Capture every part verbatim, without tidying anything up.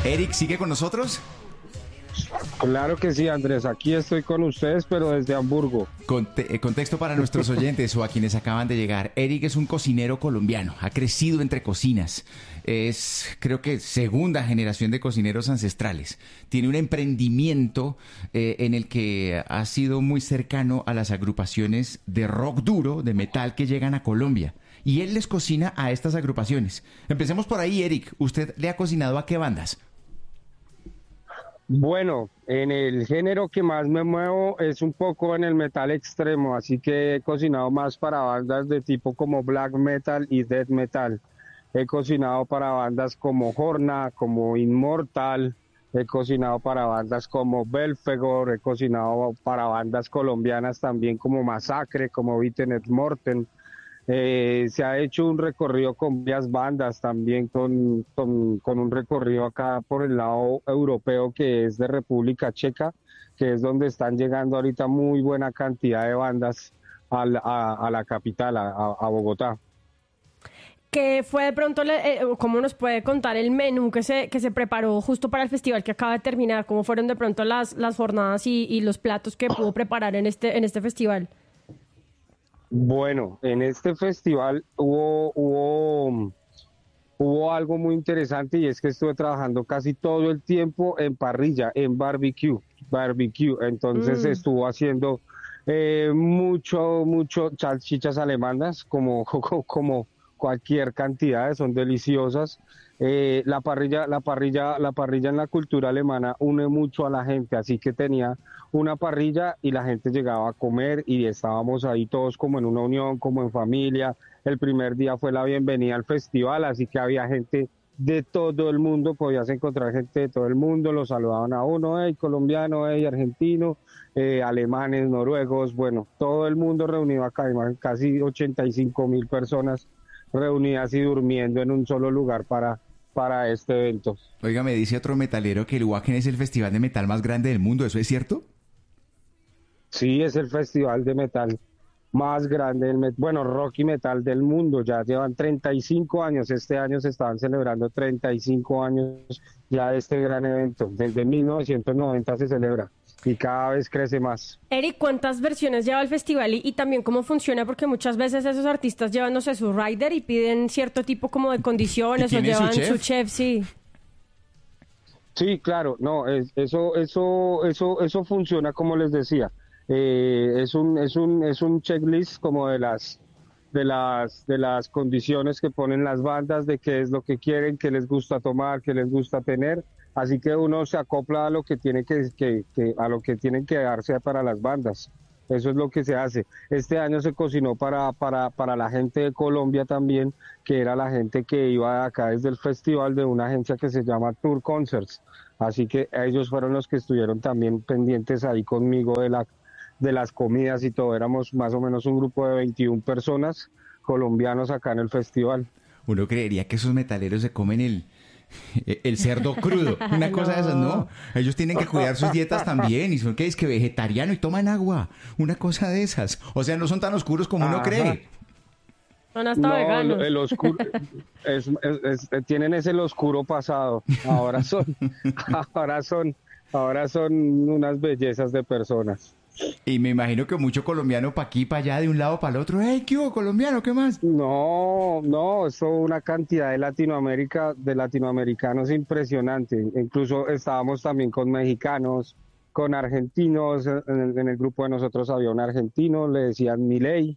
Eric, ¿sigue con nosotros? Claro que sí, Andrés, aquí estoy con ustedes, pero desde Hamburgo. Conte- eh, contexto para nuestros oyentes o a quienes acaban de llegar. Eric es un cocinero colombiano, ha crecido entre cocinas. Es, creo que, segunda generación de cocineros ancestrales. Tiene un emprendimiento eh, en el que ha sido muy cercano a las agrupaciones de rock duro, de metal que llegan a Colombia. Y él les cocina a estas agrupaciones. Empecemos por ahí, Eric. ¿Usted le ha cocinado a qué bandas? Bueno, en el género que más me muevo es un poco en el metal extremo, así que he cocinado más para bandas de tipo como black metal y death metal. He cocinado para bandas como Horna, como Immortal, he cocinado para bandas como Belfegor, he cocinado para bandas colombianas también como Masacre, como Vitenet Morten. Eh, se ha hecho un recorrido con varias bandas también, con, con, con un recorrido acá por el lado europeo que es de República Checa, que es donde están llegando ahorita muy buena cantidad de bandas al- a, a la capital, a, a- a Bogotá. ¿Qué fue de pronto, le- eh, cómo nos puede contar el menú que se, que se preparó justo para el festival que acaba de terminar? ¿Cómo fueron de pronto las, las jornadas y, y los platos que pudo preparar en este, en este festival? Bueno, en este festival hubo, hubo, hubo algo muy interesante y es que estuve trabajando casi todo el tiempo en parrilla, en barbecue, barbecue. Entonces Mm. estuvo haciendo eh, mucho, mucho salchichas alemanas, como, como cualquier cantidad, son deliciosas. Eh, la parrilla, la parrilla, la parrilla en la cultura alemana une mucho a la gente, así que tenía una parrilla y la gente llegaba a comer y estábamos ahí todos como en una unión, como en familia. El primer día fue la bienvenida al festival, así que había gente de todo el mundo, podías encontrar gente de todo el mundo, los saludaban a uno, hey, colombiano, hey, argentino, eh, alemanes, noruegos, bueno, todo el mundo reunido acá, casi ochenta y cinco mil personas reunidas y durmiendo en un solo lugar para, para este evento. Oiga, me dice otro metalero que el Wacken es el festival de metal más grande del mundo. ¿Eso es cierto? Sí, es el festival de metal más grande, del met- bueno, rock y metal del mundo. Ya llevan treinta y cinco años. Este año se estaban celebrando treinta y cinco años ya de este gran evento. Desde mil novecientos noventa se celebra y cada vez crece más. Eric, ¿cuántas versiones lleva el festival y, y también cómo funciona? Porque muchas veces esos artistas llevan, no sé, su rider y piden cierto tipo como de condiciones o tiene su llevan chef? su chef, sí. Sí, claro, no, es, eso, eso, eso, eso funciona como les decía. Eh, es un, es un, es un checklist como de las, de las, de las condiciones que ponen las bandas, de qué es lo que quieren, qué les gusta tomar, qué les gusta tener. Así que uno se acopla a lo que tiene que, que, que a lo que tienen que darse para las bandas. Eso es lo que se hace. Este año se cocinó para, para, para la gente de Colombia también, que era la gente que iba acá desde el festival de una agencia que se llama Tour Concerts. Así que ellos fueron los que estuvieron también pendientes ahí conmigo de la, de las comidas y todo. Éramos más o menos un grupo de veintiuna personas colombianos acá en el festival. Uno creería que esos metaleros se comen el, el cerdo crudo. Una cosa de esas, no. Ellos tienen que cuidar sus dietas también. Y son que es que vegetariano y toman agua. Una cosa de esas. O sea, no son tan oscuros como uno Ajá. cree. Son hasta No, veganos. el, el oscuro, es, es- es- tienen ese el oscuro pasado. Ahora son, ahora son, ahora son unas bellezas de personas. Y me imagino que mucho colombiano pa' aquí, pa' allá, de un lado para el otro. ¡Ey, qué hubo, colombiano! ¿Qué más? No, no, eso una cantidad de Latinoamérica, de latinoamericanos impresionante. Incluso estábamos también con mexicanos, con argentinos. En el, en el grupo de nosotros había un argentino, le decían Milei.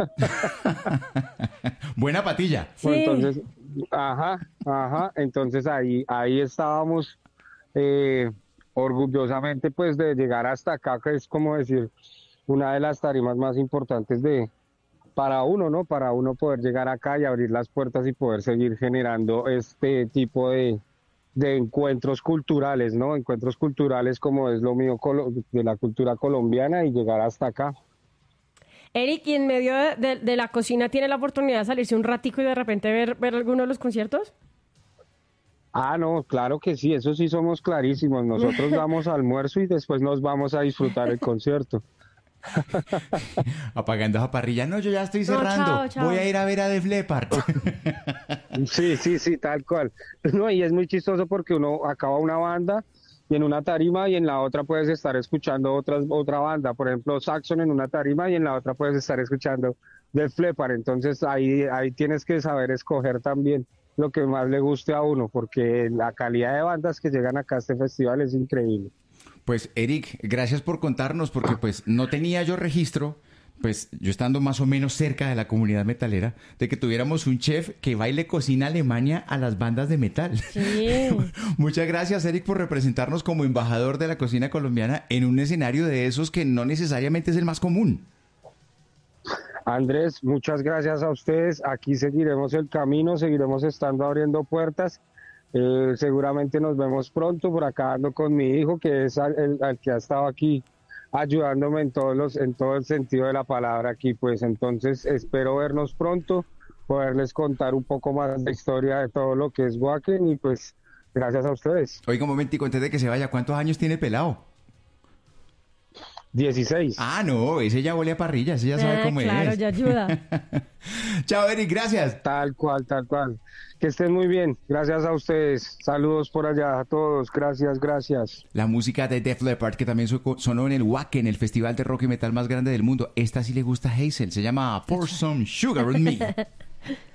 Buena patilla. Sí. Bueno, entonces, ajá, ajá, entonces ahí, ahí estábamos eh, orgullosamente pues de llegar hasta acá, que es como decir una de las tarimas más importantes de para uno, ¿no? Para uno poder llegar acá y abrir las puertas y poder seguir generando este tipo de, de encuentros culturales, ¿no? Encuentros culturales como es lo mío colo- de la cultura colombiana y llegar hasta acá. Eric, ¿y en medio de, de- de la cocina tiene la oportunidad de salirse un ratico y de repente ver, ver alguno de los conciertos? Ah, no, claro que sí, eso sí somos clarísimos. Nosotros damos almuerzo y después nos vamos a disfrutar el concierto. Apagando esa parrilla. No, yo ya estoy No, cerrando. chao, chao. Voy a ir a ver a Def Leppard. Sí, sí, sí, tal cual. No, y es muy chistoso porque uno acaba una banda y en una tarima y en la otra puedes estar escuchando otras, otra banda. Por ejemplo, Saxon en una tarima y en la otra puedes estar escuchando Def Leppard. Entonces ahí, ahí tienes que saber escoger también lo que más le guste a uno, porque la calidad de bandas que llegan acá a este festival es increíble. Pues Eric, gracias por contarnos, porque pues no tenía yo registro, pues yo estando más o menos cerca de la comunidad metalera, de que tuviéramos un chef que baile cocina Alemania a las bandas de metal. Sí. Muchas gracias, Eric, por representarnos como embajador de la cocina colombiana en un escenario de esos que no necesariamente es el más común. Andrés, muchas gracias a ustedes. Aquí seguiremos el camino, seguiremos estando abriendo puertas. Eh, seguramente nos vemos pronto. Por acá ando con mi hijo, que es al, el, al que ha estado aquí ayudándome en todos los, en todo el sentido de la palabra aquí. Pues entonces espero vernos pronto, poderles contar un poco más de historia de todo lo que es Wacken y pues gracias a ustedes. Oiga, un momentico, antes de que se vaya, ¿cuántos años tiene el pelado? dieciséis. Ah, no, ese ya huele a parrilla, ese ya sabe Ah, cómo claro, es. ya ayuda. Chao, Eric, gracias. Tal cual, tal cual. Que estén muy bien. Gracias a ustedes. Saludos por allá a todos. Gracias, gracias. La música de Def Leppard, que también su- sonó en el Wacken, el festival de rock y metal más grande del mundo. Esta sí le gusta a Hazel, se llama Pour Some Sugar on Me.